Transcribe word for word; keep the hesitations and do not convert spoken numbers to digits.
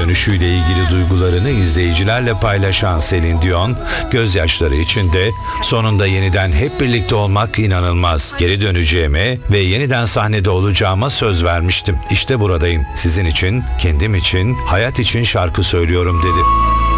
dönüşüyle ilgili duygularını izleyicilerle paylaşan Celine Dion, gözyaşları içinde sonunda yeniden hep birlikte olmak inanılmaz. Geri döneceğime ve yeniden sahnede olacağıma söz vermiştim. İşte buradayım. Sizin için, kendim için, hayat için şarkı söylüyorum dedi.